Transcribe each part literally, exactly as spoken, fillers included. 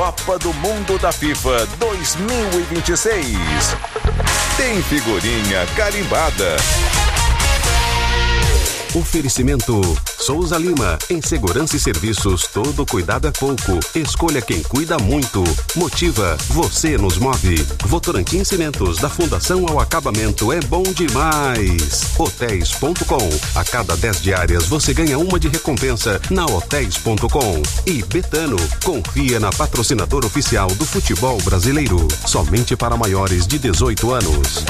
Copa do Mundo da FIFA dois mil e vinte e seis. Tem figurinha carimbada. Oferecimento Souza Lima, em segurança e serviços, todo cuidado é pouco. Escolha quem cuida muito. Motiva, você nos move. Votorantim Cimentos, da fundação ao acabamento, é bom demais. Hotéis ponto com, a cada dez diárias você ganha uma de recompensa na hotéis ponto com. E Betano, confia na patrocinadora oficial do futebol brasileiro, somente para maiores de dezoito anos.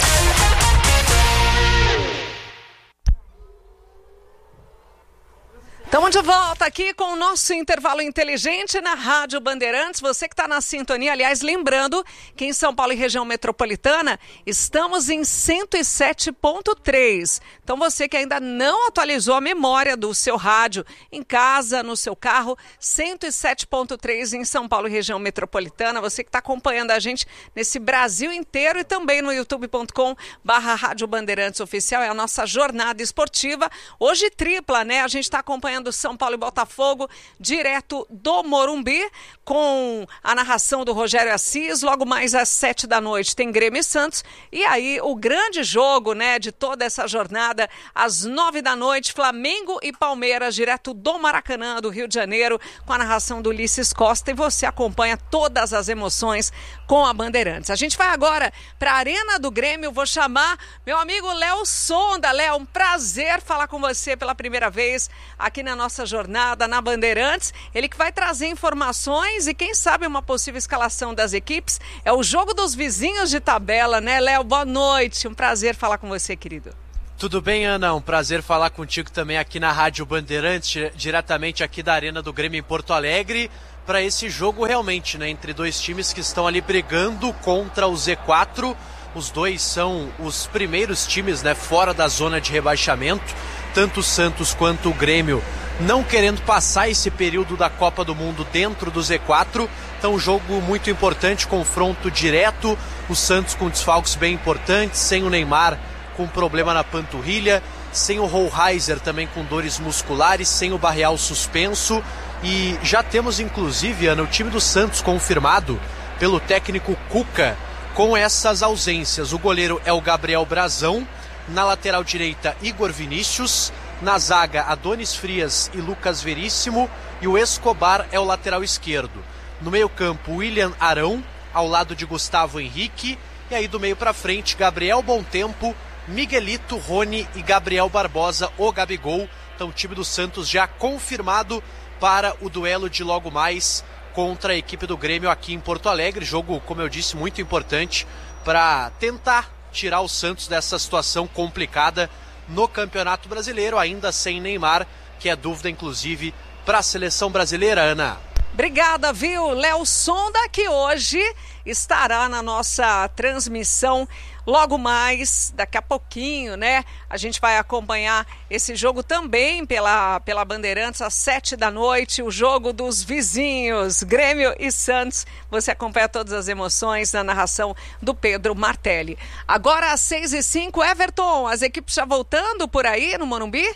Estamos de volta aqui com o nosso intervalo inteligente na Rádio Bandeirantes. Você que está na sintonia, aliás, lembrando que em São Paulo e região metropolitana estamos em cento e sete ponto três. Então você que ainda não atualizou a memória do seu rádio em casa, no seu carro, cento e sete ponto três em São Paulo e região metropolitana. Você que está acompanhando a gente nesse Brasil inteiro e também no youtube ponto com barra Rádio Bandeirantes Oficial. É a nossa jornada esportiva. Hoje tripla, né? A gente está acompanhando São Paulo e Botafogo, direto do Morumbi, com a narração do Rogério Assis. Logo mais às sete da noite tem Grêmio e Santos. E aí o grande jogo, né, de toda essa jornada, às nove da noite, Flamengo e Palmeiras, direto do Maracanã, do Rio de Janeiro, com a narração do Ulisses Costa. E você acompanha todas as emoções com a Bandeirantes. A gente vai agora para a Arena do Grêmio. Vou chamar meu amigo Léo Sonda. Léo, um prazer falar com você pela primeira vez aqui na nossa jornada na Bandeirantes. Ele que vai trazer informações e quem sabe uma possível escalação das equipes. É o jogo dos vizinhos de tabela, né, Léo? Boa noite, um prazer falar com você, querido. Tudo bem, Ana? Um prazer falar contigo também aqui na Rádio Bandeirantes, diretamente aqui da Arena do Grêmio em Porto Alegre, para esse jogo realmente, né, entre dois times que estão ali brigando contra o Z quatro. Os dois são os primeiros times, né, fora da zona de rebaixamento, tanto o Santos quanto o Grêmio não querendo passar esse período da Copa do Mundo dentro do Z quatro. Então, um jogo muito importante, confronto direto. O Santos com desfalques bem importantes, sem o Neymar com problema na panturrilha, sem o Hohlheiser também com dores musculares, sem o Barreal suspenso. E já temos, inclusive, Ana, o time do Santos confirmado pelo técnico Cuca com essas ausências. O goleiro é o Gabriel Brazão, na lateral direita, Igor Vinícius, na zaga, Adonis Frias e Lucas Veríssimo, e o Escobar é o lateral esquerdo. No meio-campo, William Arão, ao lado de Gustavo Henrique, e aí do meio para frente, Gabriel Bontempo, Miguelito, Rony e Gabriel Barbosa, o Gabigol. Então, o time do Santos já confirmado para o duelo de logo mais contra a equipe do Grêmio aqui em Porto Alegre. Jogo, como eu disse, muito importante para tentar tirar o Santos dessa situação complicada no Campeonato Brasileiro, ainda sem Neymar, que é dúvida, inclusive, para a seleção brasileira, Ana. Obrigada, viu? Léo Sonda, que hoje estará na nossa transmissão logo mais, daqui a pouquinho, né? A gente vai acompanhar esse jogo também pela, pela Bandeirantes às sete da noite, o jogo dos vizinhos, Grêmio e Santos. Você acompanha todas as emoções na narração do Pedro Martelli. Agora às seis e cinco, Everton, as equipes já voltando por aí no Morumbi?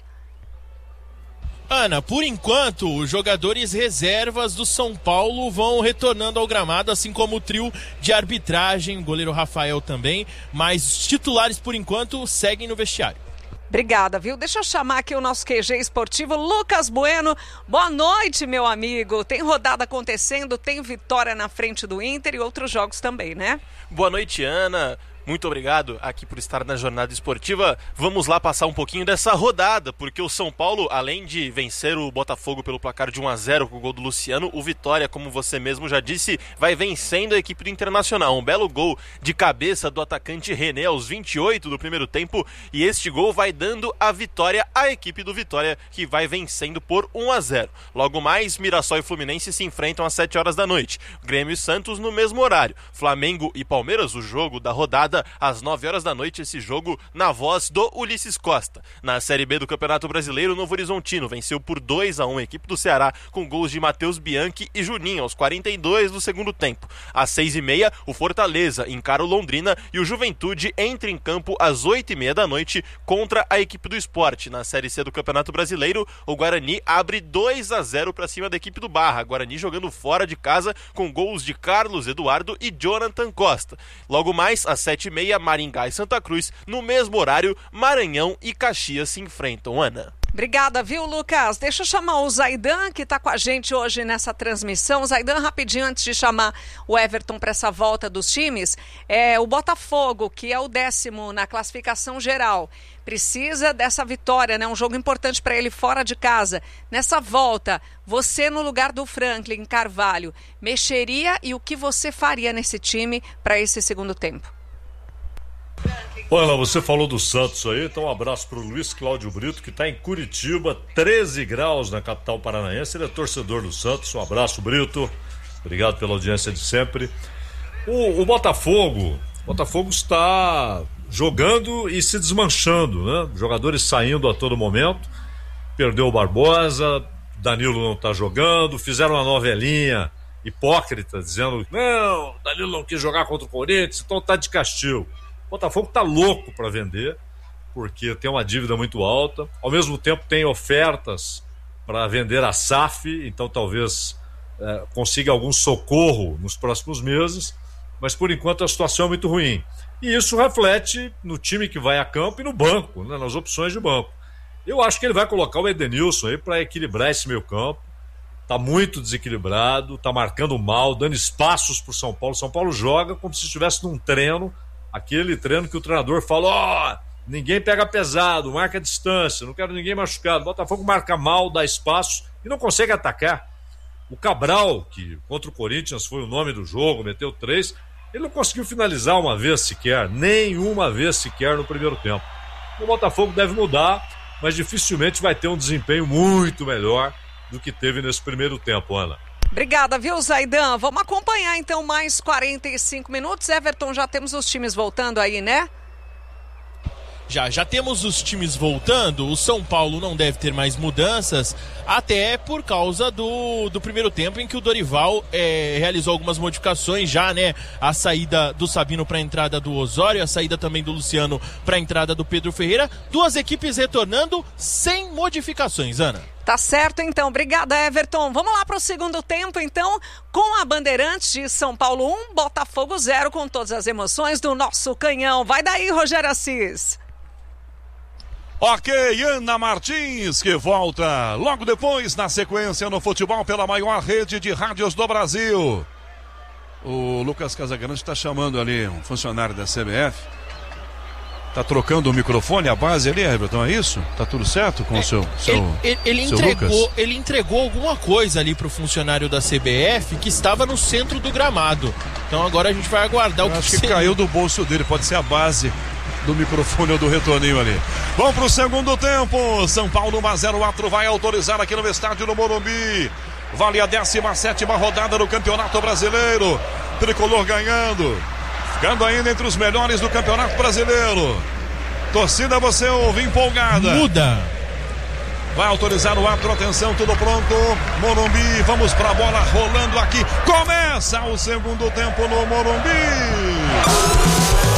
Ana, por enquanto, os jogadores reservas do São Paulo vão retornando ao gramado, assim como o trio de arbitragem, o goleiro Rafael também, mas os titulares, por enquanto, seguem no vestiário. Obrigada, viu? Deixa eu chamar aqui o nosso Q G esportivo, Lucas Bueno. Boa noite, meu amigo. Tem rodada acontecendo, tem vitória na frente do Inter e outros jogos também, né? Boa noite, Ana. Muito obrigado aqui por estar na jornada esportiva. Vamos lá passar um pouquinho dessa rodada, porque o São Paulo, além de vencer o Botafogo pelo placar de um a zero com o gol do Luciano, o Vitória, como você mesmo já disse, vai vencendo a equipe do Internacional. Um belo gol de cabeça do atacante René aos vinte e oito do primeiro tempo, e este gol vai dando a vitória à equipe do Vitória, que vai vencendo por um a zero. Logo mais, Mirassol e Fluminense se enfrentam às sete horas da noite. Grêmio e Santos no mesmo horário. Flamengo e Palmeiras, o jogo da rodada, rodada, às nove horas da noite, esse jogo na voz do Ulisses Costa. Na Série B do Campeonato Brasileiro, o Novo Horizontino venceu por dois a um a equipe do Ceará, com gols de Matheus Bianchi e Juninho, aos quarenta e dois do segundo tempo. Às seis e meia, o Fortaleza encara o Londrina e o Juventude entra em campo às oito e meia da noite contra a equipe do Sport. Na Série C do Campeonato Brasileiro, o Guarani abre dois a zero para cima da equipe do Barra. Guarani jogando fora de casa com gols de Carlos Eduardo e Jonathan Costa. Logo mais, às sete e meia, Maringá e Santa Cruz. No mesmo horário, Maranhão e Caxias se enfrentam. Ana. Obrigada, viu, Lucas? Deixa eu chamar o Zaidan, que está com a gente hoje nessa transmissão. Zaidan, rapidinho, antes de chamar o Everton para essa volta dos times, é, o Botafogo, que é o décimo na classificação geral, precisa dessa vitória, né? Um jogo importante para ele fora de casa. Nessa volta, você no lugar do Franklin Carvalho, mexeria e o que você faria nesse time para esse segundo tempo? Olha, você falou do Santos aí, então um abraço pro Luiz Cláudio Brito, que está em Curitiba, treze graus na capital paranaense, ele é torcedor do Santos. Um abraço, Brito, obrigado pela audiência de sempre. O, o Botafogo, o Botafogo está jogando e se desmanchando, né? Jogadores saindo a todo momento, perdeu o Barbosa, Danilo não está jogando, fizeram uma novelinha hipócrita, dizendo, não, Danilo não quis jogar contra o Corinthians, então tá de castigo. O Botafogo está louco para vender, porque tem uma dívida muito alta. Ao mesmo tempo tem ofertas para vender a S A F, então talvez é, consiga algum socorro nos próximos meses, mas por enquanto a situação é muito ruim. E isso reflete no time que vai a campo e no banco, né, nas opções de banco. Eu acho que ele vai colocar o Edenilson aí para equilibrar esse meio campo. Está muito desequilibrado, está marcando mal, dando espaços para o São Paulo. São Paulo joga como se estivesse num treino, aquele treino que o treinador fala, ó, oh, ninguém pega pesado, marca a distância, não quero ninguém machucado. O Botafogo marca mal, dá espaço e não consegue atacar. O Cabral, que contra o Corinthians foi o nome do jogo, meteu três, ele não conseguiu finalizar uma vez sequer, nenhuma vez sequer no primeiro tempo. O Botafogo deve mudar, mas dificilmente vai ter um desempenho muito melhor do que teve nesse primeiro tempo, Ana. Obrigada, viu, Zaidan? Vamos acompanhar então mais quarenta e cinco minutos. Everton, já temos os times voltando aí, né? Já, já temos os times voltando. O São Paulo não deve ter mais mudanças, até por causa do, do primeiro tempo em que o Dorival é, realizou algumas modificações já, né? A saída do Sabino para a entrada do Osório, a saída também do Luciano para a entrada do Pedro Ferreira. Duas equipes retornando sem modificações, Ana. Tá certo, então. Obrigada, Everton. Vamos lá para o segundo tempo, então, com a Bandeirantes de São Paulo um, Botafogo zero, com todas as emoções do nosso canhão. Vai daí, Rogério Assis. Ok, Ana Martins, que volta logo depois, na sequência, no futebol pela maior rede de rádios do Brasil. O Lucas Casagrande está chamando ali um funcionário da C B F. Tá trocando o microfone, a base ali, Everton, é isso? Tá tudo certo com é, o seu, seu Ele, ele, seu entregou, Lucas? ele entregou alguma coisa ali pro funcionário da C B F que estava no centro do gramado. Então agora a gente vai aguardar Eu o que acho que seria. caiu do bolso dele, pode ser a base do microfone ou do retorninho ali. Vamos pro segundo tempo. São Paulo um a zero, o Atro vai autorizar aqui no estádio do Morumbi. Vale a décima sétima rodada do Campeonato Brasileiro. Tricolor ganhando, ficando ainda entre os melhores do Campeonato Brasileiro. Torcida, você ouve empolgada. Muda. Vai autorizar o Atro, atenção, tudo pronto. Morumbi, vamos pra bola rolando aqui. Começa o segundo tempo no Morumbi.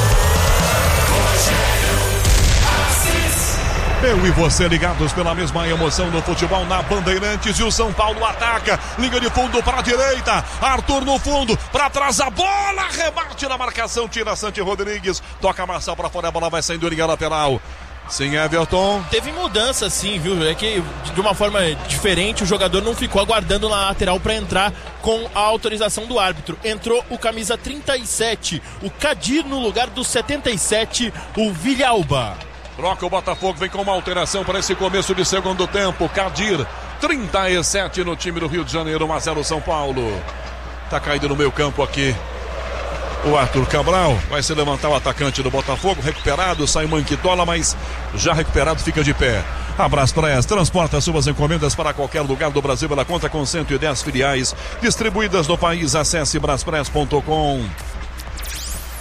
Eu e você ligados pela mesma emoção no futebol na Bandeirantes, e o São Paulo ataca, liga de fundo para a direita, Arthur no fundo, para trás a bola, rebate na marcação, tira Santi Rodrigues, toca Marçal para fora, a bola vai saindo em linha lateral. Sim, Everton. Teve mudança sim, viu? É que de uma forma diferente o jogador não ficou aguardando na lateral para entrar com a autorização do árbitro. Entrou o camisa trinta e sete, o Kadir, no lugar do setenta e sete, o Villalba. Troca o Botafogo, vem com uma alteração para esse começo de segundo tempo. Kadir, trinta e sete no time do Rio de Janeiro, um a zero São Paulo. Tá caído no meio campo aqui o Arthur Cabral. Vai se levantar o atacante do Botafogo, recuperado, sai Manquitola, mas já recuperado fica de pé. A Braspress transporta suas encomendas para qualquer lugar do Brasil. Ela conta com cento e dez filiais distribuídas no país. Acesse braspress ponto com.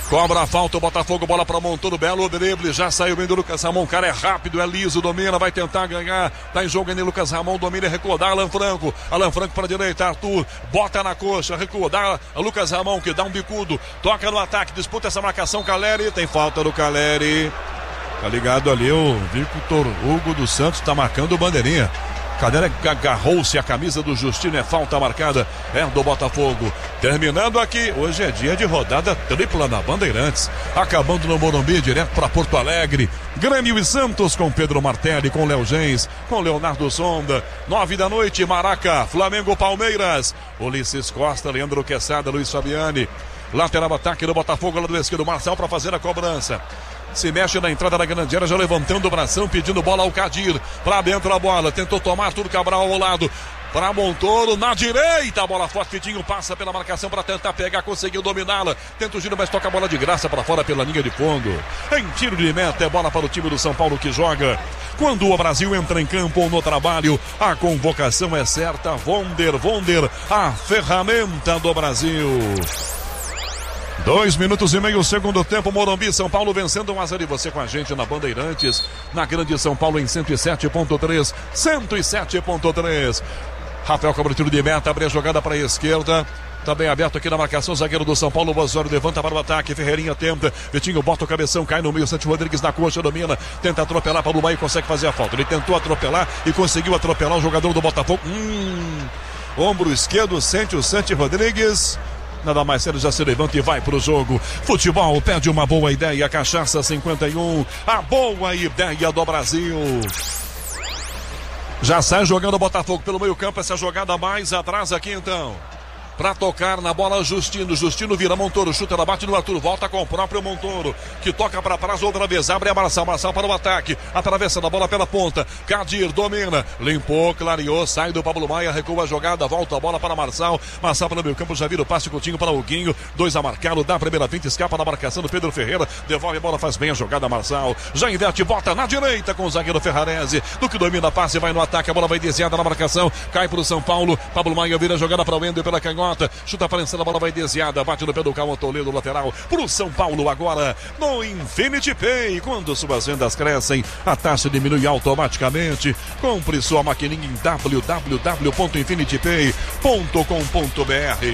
Cobra a falta, o Botafogo, bola para Montoro, belo drible, já saiu bem do Lucas Ramon, o cara é rápido, é liso, domina, vai tentar ganhar, tá em jogo ainda Lucas Ramon, domina e recua, dá Alan Franco, Alan Franco para direita, Arthur, bota na coxa, recua, dá Lucas Ramon, que dá um bicudo, toca no ataque, disputa essa marcação, Caleri, tem falta do Caleri, tá ligado ali o Victor Hugo dos Santos, tá marcando o bandeirinha. Cadeira agarrou-se a camisa do Justino, é falta marcada, é do Botafogo. Terminando aqui, hoje é dia de rodada tripla na Bandeirantes. Acabando no Morumbi, direto para Porto Alegre. Grêmio e Santos com Pedro Martelli, com Léo Gens, com Leonardo Sonda. Nove da noite, Maraca, Flamengo, Palmeiras. Ulisses Costa, Leandro Quesada, Luiz Fabiani. Lateral ataque do Botafogo, lá do esquerdo, Marçal para fazer a cobrança. Se mexe na entrada da grande área, já levantando o bração, pedindo bola ao Kadir. Pra dentro a bola, tentou tomar tudo, Cabral ao lado. Para Montoro, na direita, a bola forte, Vitinho passa pela marcação para tentar pegar, conseguiu dominá-la. Tenta o giro, mas toca a bola de graça para fora pela linha de fundo. Em tiro de meta, é bola para o time do São Paulo que joga. Quando o Brasil entra em campo ou no trabalho, a convocação é certa. Wonder, Wonder, a ferramenta do Brasil. Dois minutos e meio, segundo tempo, Morumbi, São Paulo vencendo um a zero. E você com a gente na Bandeirantes, na Grande São Paulo em cento e sete ponto três. cento e sete ponto três. Rafael cobra o tiro de meta, abre a jogada para a esquerda. Tá bem aberto aqui na marcação, zagueiro do São Paulo, Osório levanta para o ataque, Ferreirinha tenta, Vitinho bota o cabeção, cai no meio, Santos Rodrigues na coxa, domina, tenta atropelar para o Lubai e consegue fazer a falta. Ele tentou atropelar e conseguiu atropelar o jogador do Botafogo. Hum, ombro esquerdo, sente o Santos Rodrigues. Nada mais sério, já se levanta e vai pro jogo. Futebol pede uma boa ideia. Cachaça cinquenta e um, a boa ideia do Brasil. Já sai jogando o Botafogo pelo meio campo. Essa jogada mais atrás aqui então. Pra tocar na bola, Justino. Justino vira Montoro, chuta, ela bate no Arthur, volta com o próprio Montoro, que toca pra trás outra vez, abre a Marçal, Marçal para o ataque, atravessa da bola pela ponta, Kadir domina, limpou, clareou, sai do Pablo Maia, recua a jogada, volta a bola para Marçal, Marçal pelo meio campo, já vira o passe curtinho para o Guinho, dois a marcado, dá a primeira vinte, escapa da marcação do Pedro Ferreira, devolve a bola, faz bem a jogada, Marçal, já inverte, volta na direita com o zagueiro Ferrarese, do que domina, passe, vai no ataque, a bola vai desviada na marcação, cai pro São Paulo, Pablo Maia vira a jogada para o Wender pela canhota, chuta para a bola vai desviada, bate no pé do Calma Toledo, lateral pro São Paulo agora no Infinity Pay. Quando suas vendas crescem, a taxa diminui automaticamente. Compre sua maquininha em w w w ponto infinity pay ponto com ponto b r.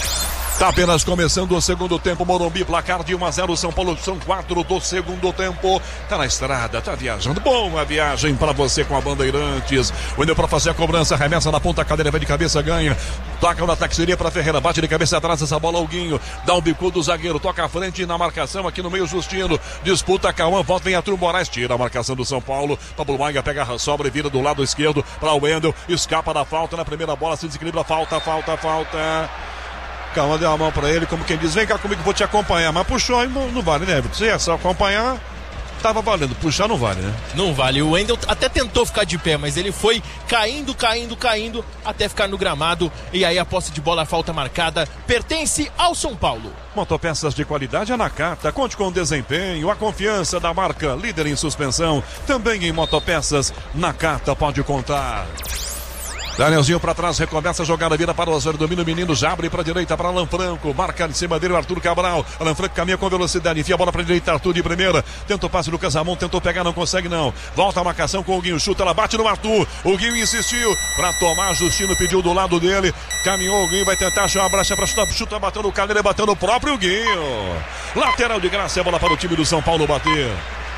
Tá apenas começando o segundo tempo, Morumbi, placar de um a zero, São Paulo, são quatro do segundo tempo. Tá na estrada, tá viajando, boa viagem para você com a Bandeirantes. Wendel para fazer a cobrança, arremessa na ponta, a cadeira vai de cabeça, ganha. Toca na taxeria para Ferreira, bate de cabeça atrás essa bola, Alguinho, dá um bico do zagueiro, toca à frente na marcação aqui no meio, Justino, disputa Cauã, volta, vem Arthur Moraes, tira a marcação do São Paulo, Pablo Maia pega a sobra e vira do lado esquerdo para o Wendel, escapa da falta na primeira bola, se desequilibra, falta, falta, falta. Calma, deu a mão pra ele, como quem diz, vem cá comigo, vou te acompanhar, mas puxou e não, não vale, né? Se é só acompanhar, tava valendo, puxar não vale, né? Não vale, o Wendel até tentou ficar de pé, mas ele foi caindo, caindo, caindo, até ficar no gramado, e aí a posse de bola, a falta marcada, pertence ao São Paulo. Motopeças de qualidade é Nakata, conte com o desempenho, a confiança da marca, líder em suspensão, também em motopeças, Nakata pode contar. Danielzinho para trás, recomeça a jogada, vira para o Osório, domina o menino, já abre para a direita para Alan Franco, marca em cima dele o Arthur Cabral, Alan Franco caminha com velocidade, enfia a bola para a direita, Arthur de primeira, tenta o passe do Casamon, tentou pegar, não consegue não, volta a marcação com o Guinho, chuta, ela bate no Arthur, o Guinho insistiu para tomar, Justino pediu do lado dele, caminhou, o Guinho vai tentar achar uma brecha para chutar, chuta, batendo o Cadeira, batendo o próprio Guinho, lateral de graça, é bola para o time do São Paulo bater.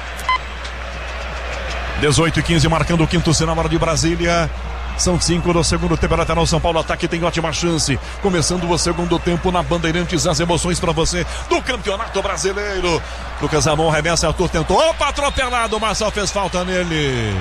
dezoito e quinze, marcando o quinto sinal, hora de Brasília. São cinco do segundo tempo, lateral São Paulo, ataque tem ótima chance. Começando o segundo tempo na Bandeirantes, as emoções para você do Campeonato Brasileiro. Lucas Ramon, remessa, Arthur tentou, opa, atropelado, o Marçal fez falta nele.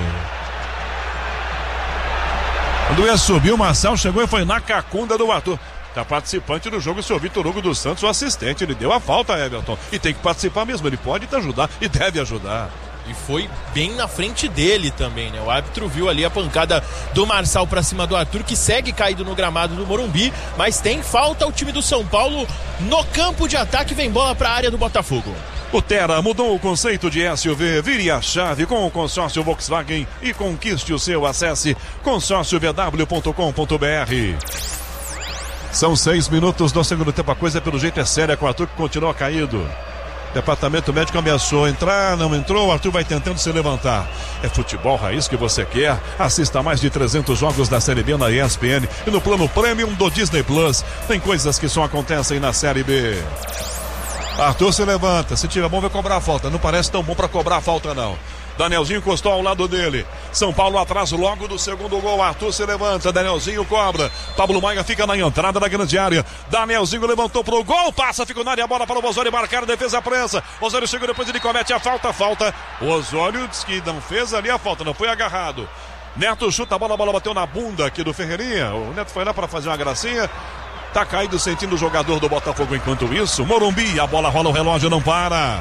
Quando ia subir, o Marçal chegou e foi na cacunda do Arthur. Tá participante do jogo, o senhor Vitor Hugo dos Santos, o assistente, ele deu a falta, Everton. E tem que participar mesmo, ele pode te ajudar e deve ajudar. E foi bem na frente dele também, né? O árbitro viu ali a pancada do Marçal pra cima do Arthur, que segue caído no gramado do Morumbi, mas tem falta o time do São Paulo no campo de ataque, vem bola pra área do Botafogo. O Terra mudou o conceito de S U V, vire a chave com o consórcio Volkswagen e conquiste o seu. Acesse consórcio v w ponto com ponto b r. São seis minutos do segundo tempo, a coisa pelo jeito é séria com o Arthur que continua caído. Departamento médico ameaçou entrar, não entrou, o Arthur vai tentando se levantar. É futebol raiz que você quer? Assista a mais de trezentos jogos da Série B na E S P N e no plano Premium do Disney Plus. Tem coisas que só acontecem na Série B. Arthur se levanta, se tiver bom vai cobrar a falta. Não parece tão bom para cobrar a falta não. Danielzinho encostou ao lado dele. São Paulo atrás logo do segundo gol. Arthur se levanta, Danielzinho cobra. Pablo Maia fica na entrada da grande área. Danielzinho levantou pro gol, passa, fica na área, bola para o Osório marcar, defesa prensa. Osório chegou, depois ele comete a falta, falta. O Osório diz que não fez ali a falta, não foi agarrado. Neto chuta a bola, a bola bateu na bunda aqui do Ferreirinha. O Neto foi lá para fazer uma gracinha. Tá caído, sentindo o jogador do Botafogo. Enquanto isso, Morumbi, a bola rola, o relógio não para.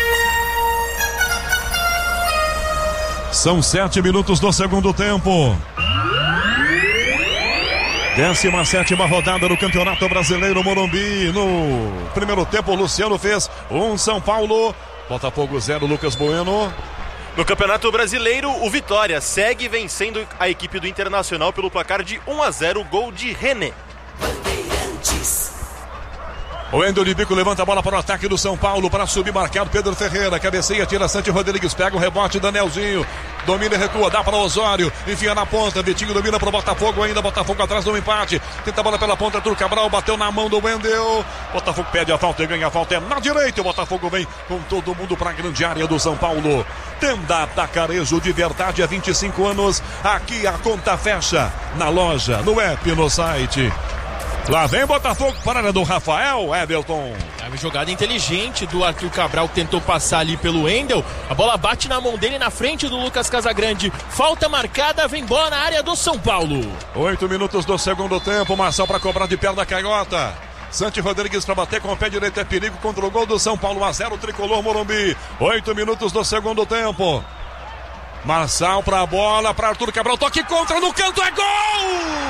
São sete minutos do segundo tempo. Décima sétima rodada do Campeonato Brasileiro Morumbi. No primeiro tempo, o Luciano fez um São Paulo. Botafogo zero, Lucas Bueno. No Campeonato Brasileiro, o Vitória segue vencendo a equipe do Internacional pelo placar de um a zero, gol de René. O Wendel de bico levanta a bola para o ataque do São Paulo, para subir marcado Pedro Ferreira, cabeceia, tira Santi Rodrigues, pega o rebote, Danielzinho, domina e recua, dá para o Osório, enfia na ponta, Vitinho domina para o Botafogo ainda, Botafogo atrás do empate, tenta a bola pela ponta, Arthur Cabral bateu na mão do Wendel, Botafogo pede a falta e ganha a falta, é na direita, o Botafogo vem com todo mundo para a grande área do São Paulo. Tenda Atacarejo de verdade há vinte e cinco anos, aqui a conta fecha, na loja, no app, no site. Lá vem Botafogo para a área do Rafael Everton. É uma jogada inteligente do Arthur Cabral, que tentou passar ali pelo Wendel. A bola bate na mão dele, na frente do Lucas Casagrande. Falta marcada, vem bola na área do São Paulo. Oito minutos do segundo tempo, Marçal para cobrar de perna canhota. Santi Rodrigues para bater com o pé direito, é perigo contra o gol do São Paulo. A zero, Tricolor Morumbi. Oito minutos do segundo tempo. Marçal para a bola, para Arthur Cabral, toque contra no canto, é gol!